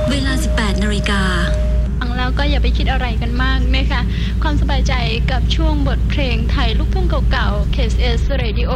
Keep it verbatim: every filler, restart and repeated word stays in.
เวลา สิบแปด นาฬิกาฟังแล้วก็อย่าไปคิดอะไรกันมากนะคะความสบายใจกับช่วงบทเพลงไทยลูกทุ่งเก่าๆ เค เอส เอส Radio